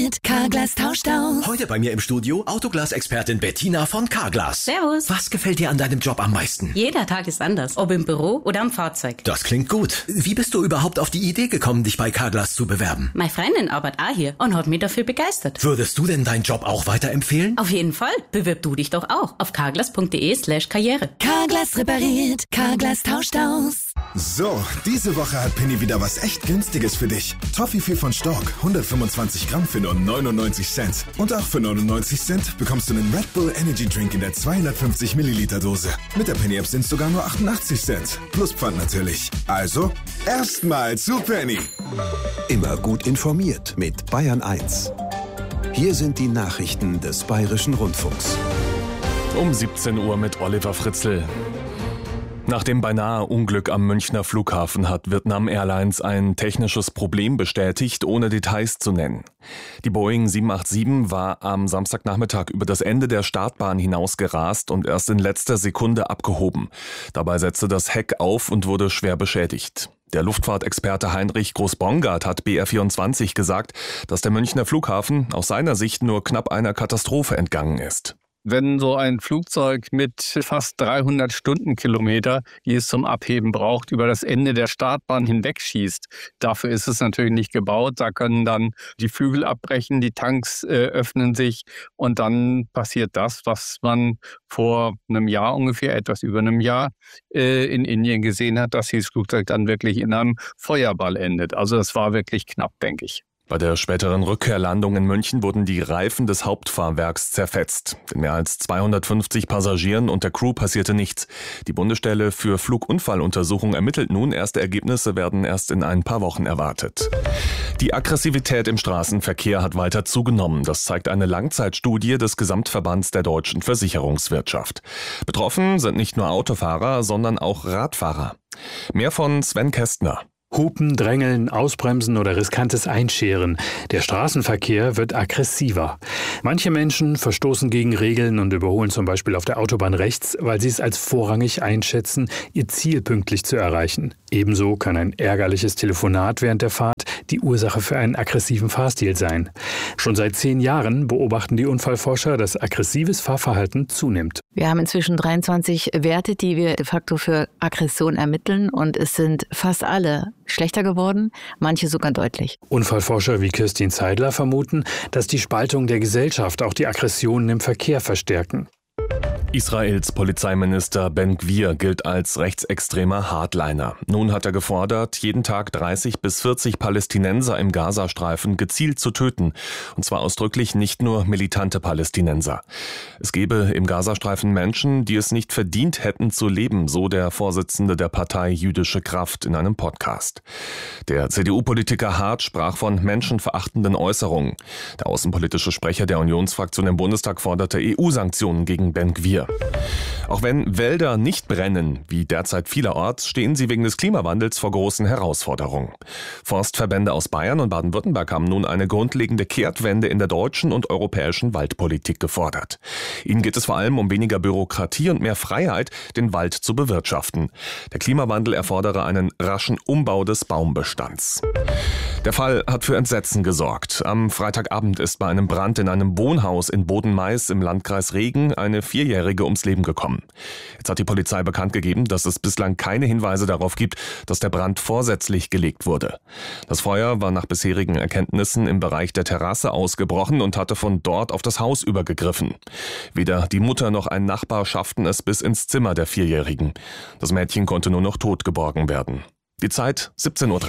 repariert, Carglass tauscht aus. Heute bei mir im Studio Autoglas-Expertin Bettina von Carglass. Servus. Was gefällt dir an deinem Job am meisten? Jeder Tag ist anders, ob im Büro oder am Fahrzeug. Das klingt gut. Wie bist du überhaupt auf die Idee gekommen, dich bei Carglass zu bewerben? Meine Freundin arbeitet auch hier und hat mich dafür begeistert. Würdest du denn deinen Job auch weiterempfehlen? Auf jeden Fall. Bewirb du dich doch auch auf carglass.de/karriere. Carglass repariert, Carglass tauscht aus. So, diese Woche hat Penny wieder was echt Günstiges für dich. Toffifee von Stork, 125 Gramm für nur 99 Cent. Und auch für 99 Cent bekommst du einen Red Bull Energy Drink in der 250 Milliliter Dose. Mit der Penny App sind es sogar nur 88 Cent. Plus Pfand natürlich. Also, erstmal zu Penny. Immer gut informiert mit Bayern 1. Hier sind die Nachrichten des Bayerischen Rundfunks. Um 17 Uhr mit Oliver Fritzl. Nach dem beinahe Unglück am Münchner Flughafen hat Vietnam Airlines ein technisches Problem bestätigt, ohne Details zu nennen. Die Boeing 787 war am Samstagnachmittag über das Ende der Startbahn hinausgerast und erst in letzter Sekunde abgehoben. Dabei setzte das Heck auf und wurde schwer beschädigt. Der Luftfahrtexperte Heinrich Groß-Bongard hat BR24 gesagt, dass der Münchner Flughafen aus seiner Sicht nur knapp einer Katastrophe entgangen ist. Wenn so ein Flugzeug mit fast 300 Stundenkilometer, die es zum Abheben braucht, über das Ende der Startbahn hinwegschießt, dafür ist es natürlich nicht gebaut. Da können dann die Flügel abbrechen, die Tanks öffnen sich und dann passiert das, was man vor einem Jahr ungefähr, etwas über einem Jahr in Indien gesehen hat, dass dieses Flugzeug dann wirklich in einem Feuerball endet. Also das war wirklich knapp, denke ich. Bei der späteren Rückkehrlandung in München wurden die Reifen des Hauptfahrwerks zerfetzt. Den mehr als 250 Passagieren und der Crew passierte nichts. Die Bundesstelle für Flugunfalluntersuchung ermittelt nun. Erste Ergebnisse werden erst in ein paar Wochen erwartet. Die Aggressivität im Straßenverkehr hat weiter zugenommen. Das zeigt eine Langzeitstudie des Gesamtverbands der deutschen Versicherungswirtschaft. Betroffen sind nicht nur Autofahrer, sondern auch Radfahrer. Mehr von Sven Kästner. Hupen, Drängeln, Ausbremsen oder riskantes Einscheren. Der Straßenverkehr wird aggressiver. Manche Menschen verstoßen gegen Regeln und überholen zum Beispiel auf der Autobahn rechts, weil sie es als vorrangig einschätzen, ihr Ziel pünktlich zu erreichen. Ebenso kann ein ärgerliches Telefonat während der Fahrt die Ursache für einen aggressiven Fahrstil sein. Schon seit 10 Jahren beobachten die Unfallforscher, dass aggressives Fahrverhalten zunimmt. Wir haben inzwischen 23 Werte, die wir de facto für Aggression ermitteln, und es sind fast alle schlechter geworden, manche sogar deutlich. Unfallforscher wie Kirstin Zeidler vermuten, dass die Spaltung der Gesellschaft auch die Aggressionen im Verkehr verstärken. Israels Polizeiminister Ben Gvir gilt als rechtsextremer Hardliner. Nun hat er gefordert, jeden Tag 30 bis 40 Palästinenser im Gazastreifen gezielt zu töten. Und zwar ausdrücklich nicht nur militante Palästinenser. Es gebe im Gazastreifen Menschen, die es nicht verdient hätten zu leben, so der Vorsitzende der Partei Jüdische Kraft in einem Podcast. Der CDU-Politiker Hart sprach von menschenverachtenden Äußerungen. Der außenpolitische Sprecher der Unionsfraktion im Bundestag forderte EU-Sanktionen gegen Ben Gvir. Auch wenn Wälder nicht brennen, wie derzeit vielerorts, stehen sie wegen des Klimawandels vor großen Herausforderungen. Forstverbände aus Bayern und Baden-Württemberg haben nun eine grundlegende Kehrtwende in der deutschen und europäischen Waldpolitik gefordert. Ihnen geht es vor allem um weniger Bürokratie und mehr Freiheit, den Wald zu bewirtschaften. Der Klimawandel erfordere einen raschen Umbau des Baumbestands. Der Fall hat für Entsetzen gesorgt. Am Freitagabend ist bei einem Brand in einem Wohnhaus in Boden-Mais im Landkreis Regen eine 4-Jährige ums Leben gekommen. Jetzt hat die Polizei bekannt gegeben, dass es bislang keine Hinweise darauf gibt, dass der Brand vorsätzlich gelegt wurde. Das Feuer war nach bisherigen Erkenntnissen im Bereich der Terrasse ausgebrochen und hatte von dort auf das Haus übergegriffen. Weder die Mutter noch ein Nachbar schafften es bis ins Zimmer der 4-Jährigen. Das Mädchen konnte nur noch tot geborgen werden. Die Zeit 17:03 Uhr.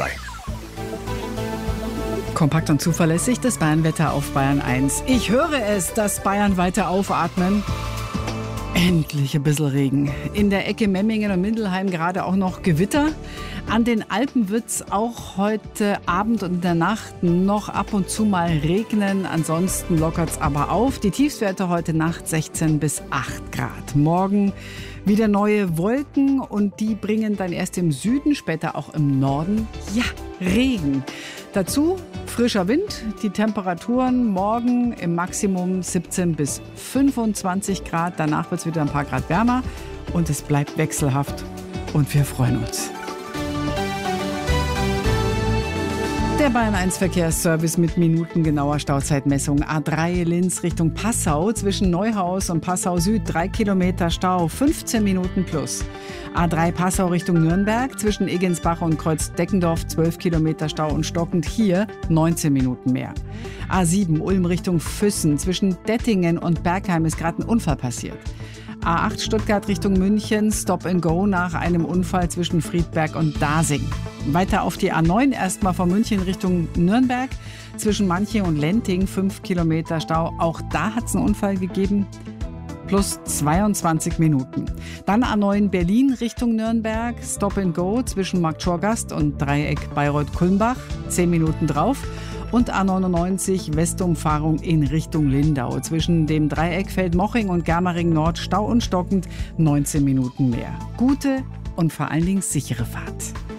Kompakt und zuverlässig das Bayernwetter auf Bayern 1. Ich höre es, dass Bayern weiter aufatmen. Endlich ein bisschen Regen. In der Ecke Memmingen und Mindelheim gerade auch noch Gewitter. An den Alpen wird es auch heute Abend und in der Nacht noch ab und zu mal regnen. Ansonsten lockert es aber auf. Die Tiefstwerte heute Nacht 16 bis 8 Grad. Morgen wieder neue Wolken und die bringen dann erst im Süden, später auch im Norden, Regen. Dazu frischer Wind, die Temperaturen morgen im Maximum 17 bis 25 Grad. Danach wird es wieder ein paar Grad wärmer und es bleibt wechselhaft und wir freuen uns. Der Bayern 1 Verkehrsservice mit minutengenauer Stauzeitmessung. A3 Linz Richtung Passau zwischen Neuhaus und Passau Süd 3 Kilometer Stau, 15 Minuten plus. A3 Passau Richtung Nürnberg zwischen Egensbach und Kreuz-Deckendorf 12 Kilometer Stau und stockend, hier 19 Minuten mehr. A7 Ulm Richtung Füssen zwischen Dettingen und Bergheim ist gerade ein Unfall passiert. A8 Stuttgart Richtung München, Stop and Go nach einem Unfall zwischen Friedberg und Dasing. Weiter auf die A9 erstmal von München Richtung Nürnberg, zwischen Manching und Lenting 5 Kilometer Stau. Auch da hat es einen Unfall gegeben, plus 22 Minuten. Dann A9 Berlin Richtung Nürnberg, Stop and Go zwischen Marktschorgast und Dreieck Bayreuth-Kulmbach, 10 Minuten drauf. Und A99 Westumfahrung in Richtung Lindau. Zwischen dem Dreieck Feldmoching und Germering Nord Stau und stockend, 19 Minuten mehr. Gute und vor allen Dingen sichere Fahrt.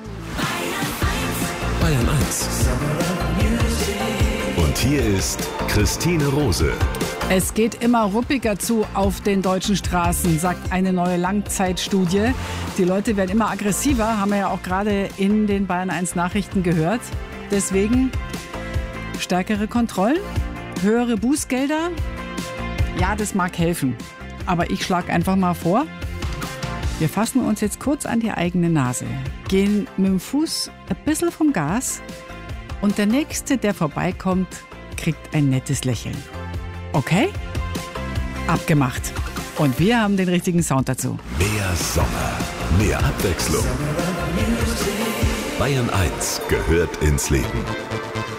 Bayern 1. Und hier ist Christine Rose. Es geht immer ruppiger zu auf den deutschen Straßen, sagt eine neue Langzeitstudie. Die Leute werden immer aggressiver, haben wir ja auch gerade in den Bayern 1 Nachrichten gehört. Deswegen stärkere Kontrollen, höhere Bußgelder. Ja, das mag helfen. Aber ich schlage einfach mal vor, wir fassen uns jetzt kurz an die eigene Nase, gehen mit dem Fuß ein bisschen vom Gas und der Nächste, der vorbeikommt, kriegt ein nettes Lächeln. Okay? Abgemacht. Und wir haben den richtigen Sound dazu. Mehr Sommer, mehr Abwechslung. Bayern 1 gehört ins Leben.